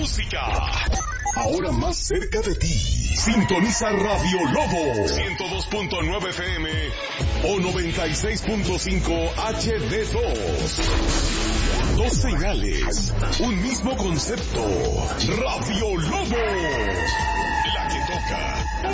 música. Ahora más cerca de ti. Sintoniza Radio Lobo 102.9 FM o 96.5 HD2. Dos señales, un mismo concepto. Radio Lobo. La que toca